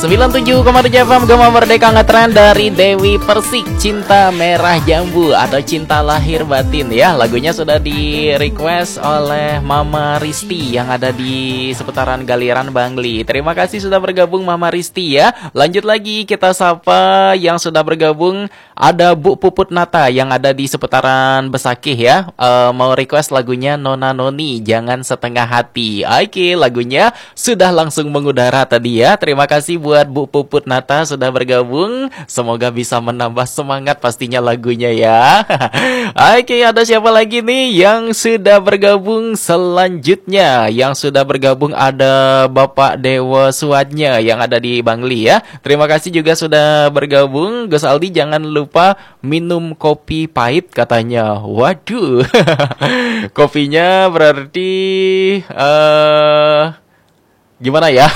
97,7 FM Gema Merdeka ngetren dari Dewi Persik, Cinta Merah Jambu atau Cinta Lahir Batin ya. Lagunya sudah di request oleh Mama Risti yang ada di seputaran Galiran Bangli. Terima kasih sudah bergabung Mama Risti ya. Lanjut lagi kita sapa yang sudah bergabung. Ada Bu Puput Nata yang ada di seputaran Besakih ya. Mau request lagunya Nona Noni, Jangan Setengah Hati. Oke, lagunya sudah langsung mengudara tadi ya. Terima kasih buat Bu Puput Nata sudah bergabung. Semoga bisa menambah semangat pastinya lagunya ya. Oke, ada siapa lagi nih yang sudah bergabung selanjutnya? Yang sudah bergabung ada Bapak Dewa Suwadnya yang ada di Bangli ya. Terima kasih juga sudah bergabung. Gus Aldi jangan lupa minum kopi pahit katanya. Waduh. Kopinya berarti gimana ya?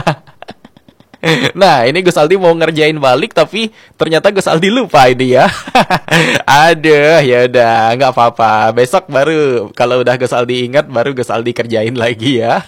Nah, ini Gus Aldi mau ngerjain balik tapi ternyata Gus Aldi lupa ini ya. Aduh, ya udah, nggak apa-apa. Besok baru kalau udah Gus Aldi ingat baru Gus Aldi kerjain lagi ya.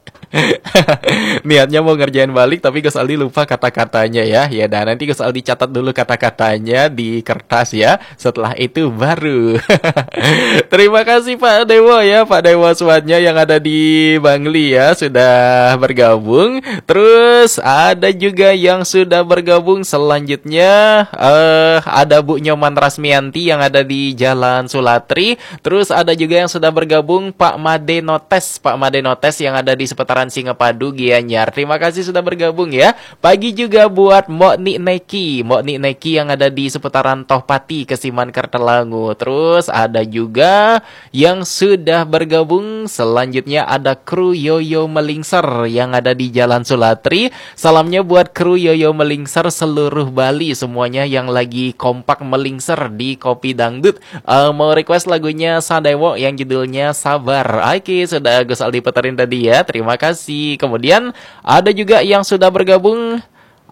Niatnya mau ngerjain balik tapi Gus Aldi lupa kata-katanya ya. Ya dan nanti Gus Aldi catat dulu kata-katanya di kertas ya. Setelah itu baru. Terima kasih Pak Dewo ya, Pak Dewo Suwadnya yang ada di Bangli ya sudah bergabung. Terus ada juga yang sudah bergabung selanjutnya ada Bu Nyoman Rasmianti yang ada di Jalan Sulatri. Terus ada juga yang sudah bergabung Pak Made Notes, Pak Made Notes yang ada di seputaran Singapadu Gianyar. Terima kasih sudah bergabung ya. Pagi juga buat Mokni Neki, Mokni Neki yang ada di seputaran Tohpati, Kesiman Kertelangu. Terus ada juga yang sudah bergabung selanjutnya ada kru Yoyo Melingser yang ada di Jalan Sulatri. Salamnya buat kru Yoyo Melingser seluruh Bali semuanya yang lagi kompak melingser di Kopi Dangdut. Mau request lagunya Sadewo yang judulnya Sabar. Oke, sudah Gus Aldi puterin tadi ya. Terima kasih. Kemudian ada juga yang sudah bergabung.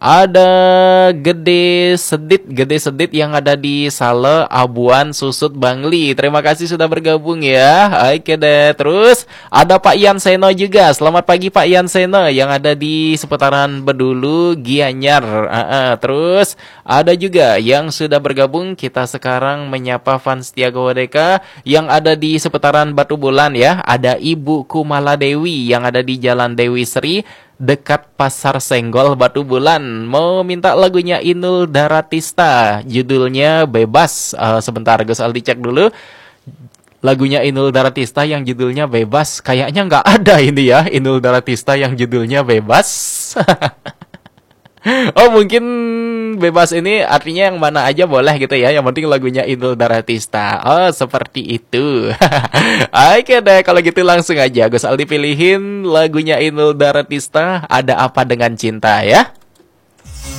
Ada Gede Sedit yang ada di Sale, Abuan, Susut, Bangli. Terima kasih sudah bergabung ya. Oke deh. Terus ada Pak Ian Seno juga. Selamat pagi Pak Ian Seno yang ada di seputaran Bedulu, Gianyar. Terus ada juga yang sudah bergabung. Kita sekarang menyapa fans Tiago Wadeka yang ada di seputaran Batu Bulan ya. Ada Ibu Kumala Dewi yang ada di Jalan Dewi Sri dekat Pasar Senggol Batu Bulan. Mau minta lagunya Inul Daratista, judulnya Bebas. Sebentar Gus Aldi cek dulu. Lagunya Inul Daratista yang judulnya Bebas. Kayaknya nggak ada ini ya, Inul Daratista yang judulnya Bebas. Oh mungkin bebas ini artinya yang mana aja boleh gitu ya. Yang penting lagunya Inul Daratista. Oh seperti itu. Oke deh kalau gitu langsung aja Gus Aldi pilihin lagunya Inul Daratista, Ada Apa Dengan Cinta ya.